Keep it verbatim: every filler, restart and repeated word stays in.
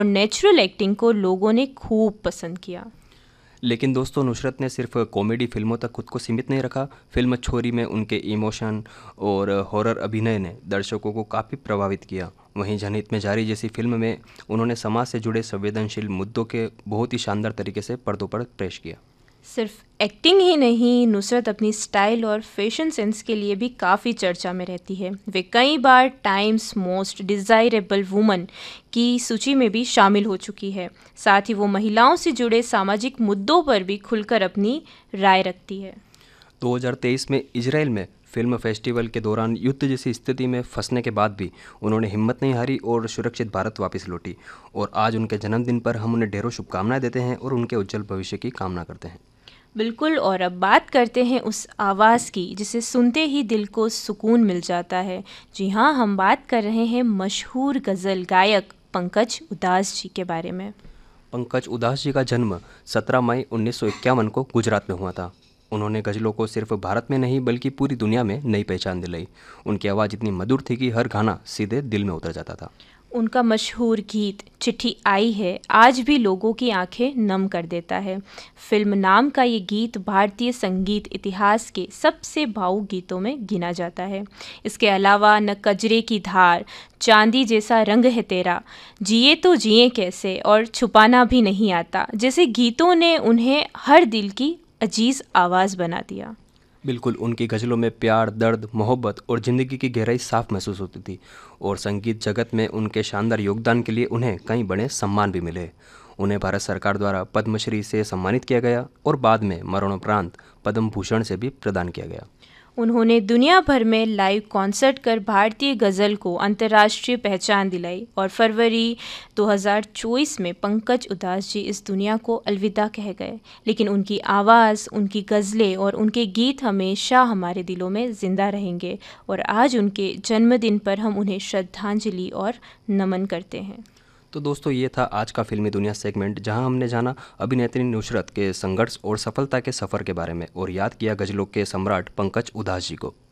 और natural acting को लोगों ने खूब पसंद किया। लेकिन दोस्तों, नुसरत ने सिर्फ कॉमेडी फिल्मों तक खुद को सीमित नहीं रखा। फिल्म छोरी में उनके इमोशन और हॉरर अभिनय ने दर्शकों को काफ़ी प्रभावित किया। वहीं जनहित में जारी जैसी फिल्म में उन्होंने समाज से जुड़े संवेदनशील मुद्दों के बहुत ही शानदार तरीके से पर्दों पर पेश किया। सिर्फ एक्टिंग ही नहीं, नुसरत अपनी स्टाइल और फैशन सेंस के लिए भी काफ़ी चर्चा में रहती है। वे कई बार टाइम्स मोस्ट डिज़ायरेबल वुमन की सूची में भी शामिल हो चुकी है। साथ ही वो महिलाओं से जुड़े सामाजिक मुद्दों पर भी खुलकर अपनी राय रखती है। दो हज़ार तेईस में इजराइल में फिल्म फेस्टिवल के दौरान युद्ध जैसी स्थिति में फंसने के बाद भी उन्होंने हिम्मत नहीं हारी और सुरक्षित भारत वापस लौटी। और आज उनके जन्मदिन पर हम उन्हें ढेरों शुभकामनाएं देते हैं और उनके उज्जवल भविष्य की कामना करते हैं। बिल्कुल। और अब बात करते हैं उस आवाज़ की जिसे सुनते ही दिल को सुकून मिल जाता है। जी हाँ, हम बात कर रहे हैं मशहूर गज़ल गायक पंकज उधास जी के बारे में। पंकज उधास जी का जन्म सत्रह मई उन्नीस सौ इक्यावन को गुजरात में हुआ था। उन्होंने गज़लों को सिर्फ भारत में नहीं बल्कि पूरी दुनिया में नई पहचान दिलाई। उनकी आवाज़ इतनी मधुर थी कि हर गाना सीधे दिल में उतर जाता था। उनका मशहूर गीत चिट्ठी आई है आज भी लोगों की आंखें नम कर देता है। फिल्म नाम का ये गीत भारतीय संगीत इतिहास के सबसे भावुक गीतों में गिना जाता है। इसके अलावा न कजरे की धार, चांदी जैसा रंग है तेरा, जिए तो जिए कैसे और छुपाना भी नहीं आता जैसे गीतों ने उन्हें हर दिल की अजीज आवाज़ बना दिया। बिल्कुल, उनकी गज़लों में प्यार, दर्द, मोहब्बत और ज़िंदगी की गहराई साफ महसूस होती थी। और संगीत जगत में उनके शानदार योगदान के लिए उन्हें कई बड़े सम्मान भी मिले। उन्हें भारत सरकार द्वारा पद्मश्री से सम्मानित किया गया और बाद में मरणोपरांत पद्म भूषण से भी प्रदान किया गया। उन्होंने दुनिया भर में लाइव कॉन्सर्ट कर भारतीय गज़ल को अंतर्राष्ट्रीय पहचान दिलाई और फरवरी दो हज़ार चौबीस में पंकज उधास जी इस दुनिया को अलविदा कह गए। लेकिन उनकी आवाज़, उनकी गज़लें और उनके गीत हमेशा हमारे दिलों में ज़िंदा रहेंगे। और आज उनके जन्मदिन पर हम उन्हें श्रद्धांजलि और नमन करते हैं। तो दोस्तों, ये था आज का फिल्मी दुनिया सेगमेंट, जहां हमने जाना अभिनेत्री नुसरत के संघर्ष और सफलता के सफ़र के बारे में और याद किया गज़लों के सम्राट पंकज उधास जी को।